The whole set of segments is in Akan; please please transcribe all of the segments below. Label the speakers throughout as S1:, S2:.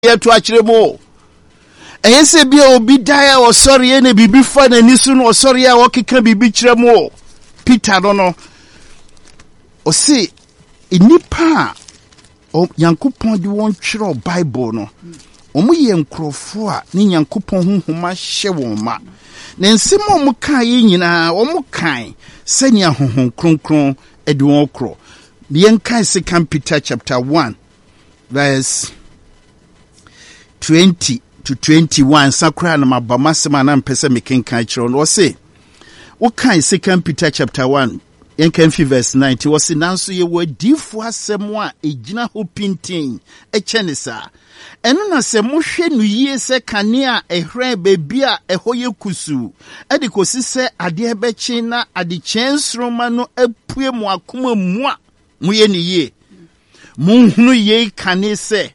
S1: to achiremo. Eyese bia obi die o sorry na bibi fa na nisu no sorry a okeka bibi kiremo. Peter no o se enipa o Yankopɔn di won twere Bible no. Omo ye nkrofo a ne Yankopɔn honhoma hye won ma. Na nsem omo kan ye nyina omo kan senya honhom kronkron edi won kro. Yen kan 2 Peter chapter 1 verse 20 to 21 sakra na mabama sema na mpese mekenkan kiro no say wo kan 2 Peter chapter 1 yen kan fi verse 90 wo say nanso ye wadifu asem a egina ho pintin echene sa eno na se mohwe no yie se kane a ehran bebi a eho ye kusu ade kosi se ade ebechi na ade chensroma no apue mu akoma mu a muye ni yie munhunu ye kane se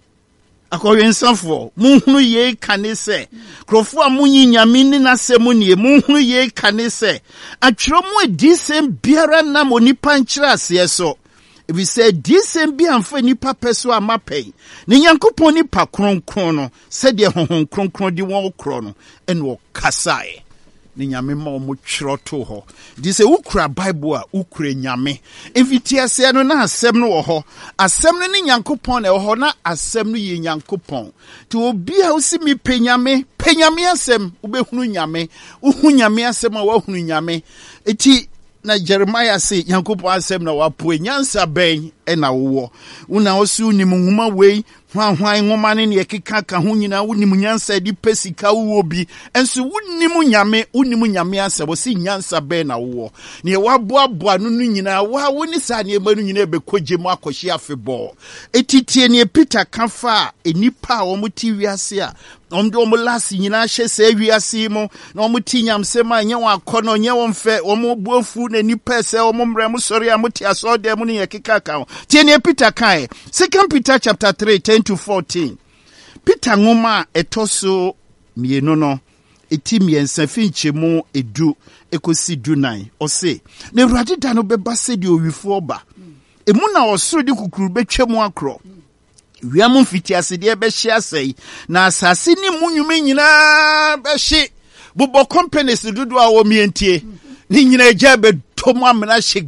S1: akoyensanfo munhunu ye kane se krofo a munyi nyame ni na se munie munhunu ye kane se atwero mu adisem biara na monipa nkyira ase so if we say disem bi amfa nipa peso amapai ne Yankopɔn nipa kronkron no se de honhom kronkron di won kro no eno kasae ne nyame ma o mo twero to ho di se ukura Bible a ukura nyame efitia se no na asem no wo ho asem no ne Yankopɔn na wo ho na asem no ye Yankopɔn to obi a usi mi penyame asem ubehunu nyame uhu nyame asem a wahunu nyame eti na Jeremiah say Yankopɔn asem na wapo nyansa ben na wo una osu nim nhuma wei hwan nhoma ne ne keka ka ho nyina wonim nyansa di pesika wo bi enso wonim nyame asem wo si nyansa ben na wo ne waboaboa no nyina wa woni sa ne ma no nyina bekoje mu akohye afebɔ etitie ne Peter kafa enipa a wo muti wiase a omdo omlasi nyina hye se wiase mu na omuti nyamsem a nye wakɔno nye wo mfe omubuofu na nipa se omumre mu sori a muti asode mu ne keka ka tie ne Peter kai 2 Peter chapter 3 10 to 14 Peter ngoma etoso mienu no eti miensa finchemu edu ekosi dunai ose ne Awurade da no beba se de owifo oba emu na osoro de kukuru betwemu akro wiamu fitiase de be hye asai na asase ni munwume nyina be hye bobo companies dodo a wo mientie ni nyina eja be tomu amena hye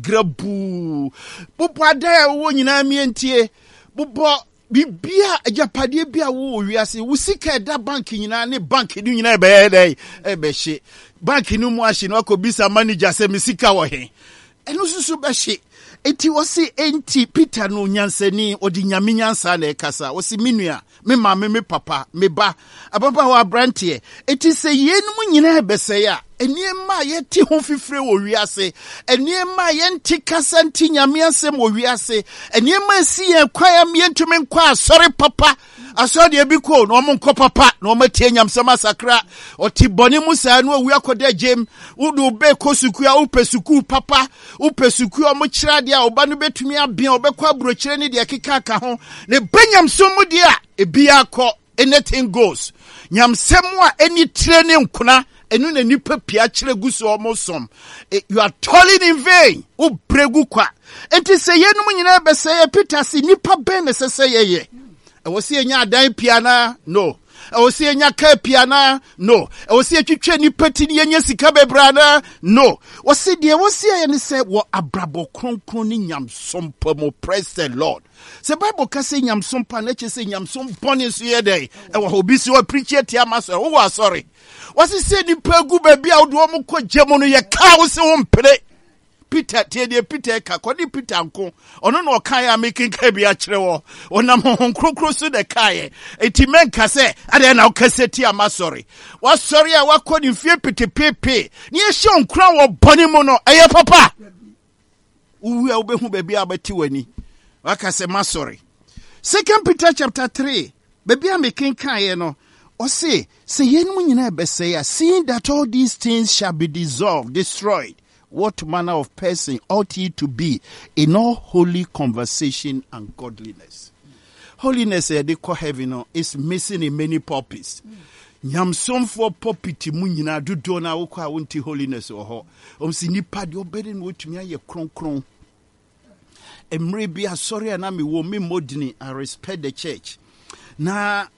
S1: grabu bobo ada wo nyina mientie bobo bibia ajapade bia wo wiase wo sika da bank nyina ne bank ni nyina be hye bank ni mu ahye no akobisa manager se me sika wo he eno susu be hye eti wosi enti Peter no nyansani odi nyame nyansa na ekasa wosi minua me mama me papa me ba ababa wa brantie eti se yenum nyina ebese ya eniema yeti ho fifire wo wiase eniema yenti kasa nti nyame asem wo wiase eniema si ye kwaya mientumi nkwa sorry papa asode ebiko no mo nkɔ papa no matie nyamsama sakra oti boni musa no awu akoda jem udu be kosuku a upesuku papa upesuku o mo kyira de a oba no betumi abia obekɔ abrokyire ne de keka ka ho ne benyamsom de a ebia akɔ anything goes nyamsem a eni tire ne nkuna enu na nipa pia kyire guso omosom you are toiling in vain u bregu kwa enti se yenum nyina be se Peter si nipa ben ne se ye wosi enya adan piana no wosi enya ka piana no wosi etwetwe ni pati ni enya sika bebrana no wosi de wosi aye ne se wo abrabo kronkron ni nyamsompa mo praise the Lord se Bible ka se nyamsompa na che se nyamsom bone so ye dey e wo obi si wo preach it amaso wo wa sorry wosi se ni pagu ba bia wo do mo ko gemo no ye ka wo se wo mpere Peter tie Peter ka kodi Peter nko ono na okan ya making ka bia kire wo onam honkrokro so de kae eti menka se ade na okaseti ama sorry wa sorry a wa kodi mfie petepepe ni ehye onkran wo bone mu no eye papa uwu a obehu ba bia abati wani waka se ma sorry 2 Peter chapter 3 ba bia making kae no o say yenum nyina be say seeing that all these things shall be dissolved destroyed. What manner of person ought ye to be in all holy conversation and godliness? Holiness, they call heaven, is missing in many purposes. Nyamsom for popiti munyina do dona ukwa wunti holiness oho. Si nipa di obedin wotumi aye kron. Emre bia sorry anami wo me modini. I respect the church. na